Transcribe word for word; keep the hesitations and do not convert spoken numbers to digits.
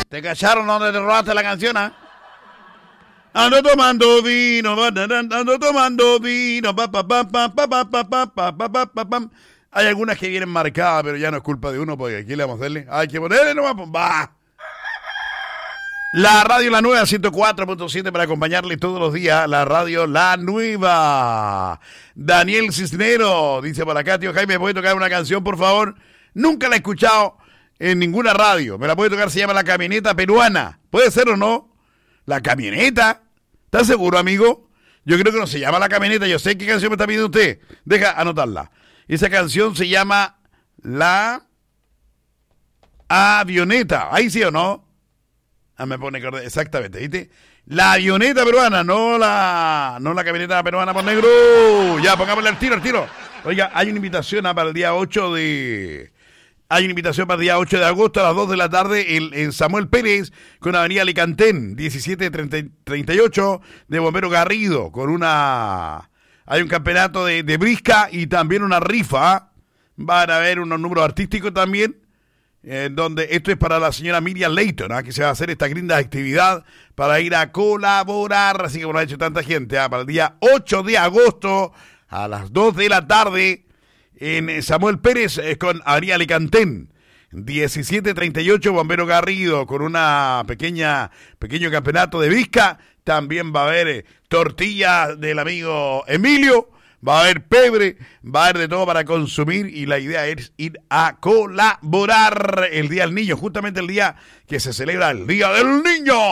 ¿Te cacharon donde te robaste la canción, ah? Ando tomando vino, ando tomando vino, pa, pa, pa, pa, pa, pa, pa, pa, pa, pa, pa, pa. Hay algunas que vienen marcadas, pero ya no es culpa de uno, porque aquí le vamos a hacerle. Hay que ponerle nomás, va. La radio La Nueva ciento cuatro punto siete para acompañarle todos los días. La radio La Nueva. Daniel Cisnero dice por acá, tío Jaime, ¿me puede tocar una canción, por favor? Nunca la he escuchado en ninguna radio. Me la puede tocar, se llama La Camioneta Peruana. ¿Puede ser o no? La Camioneta. ¿Estás seguro, amigo? Yo creo que no se llama La Camioneta. Yo sé qué canción me está pidiendo usted. Deja anotarla. Esa canción se llama La Avioneta. ¿Ahí sí o no? Ah, me pone que exactamente, ¿viste? La avioneta peruana, no la no la camioneta peruana por negro. Ya, pongámosle al tiro, al tiro. Oiga, hay una invitación ah, para el día ocho de... Hay una invitación para el día ocho de agosto a las dos de la tarde en, en Samuel Pérez con Avenida Alicantén, diecisiete treinta y ocho de Bombero Garrido, con una... Hay un campeonato de, de brisca y también una rifa. Van a haber unos números artísticos también, en donde esto es para la señora Miriam Leighton, ¿eh? Que se va a hacer esta linda actividad para ir a colaborar, así como lo ha hecho tanta gente, ¿eh? Para el día ocho de agosto a las dos de la tarde en Samuel Pérez eh, con Avenida Alicantén, diecisiete treinta y ocho Bombero Garrido, con una pequeña pequeño campeonato de brisca. También va a haber eh, tortilla del amigo Emilio, va a haber pebre, va a haber de todo para consumir y la idea es ir a colaborar el Día del Niño, justamente el día que se celebra el Día del Niño.